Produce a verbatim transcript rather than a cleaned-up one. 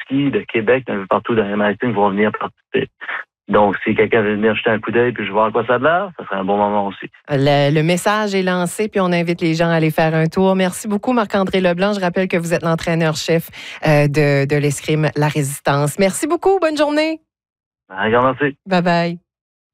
Rimouski, de Québec, un peu partout dans les Maritimes vont venir participer. Donc, si quelqu'un veut venir jeter un coup d'œil puis je vois à quoi ça a l'air, ça serait un bon moment aussi. Le, le message est lancé, puis on invite les gens à aller faire un tour. Merci beaucoup, Marc-André Leblanc. Je rappelle que vous êtes l'entraîneur-chef euh, de, de l'escrime La Résistance. Merci beaucoup. Bonne journée. Un grand merci. Bye bye.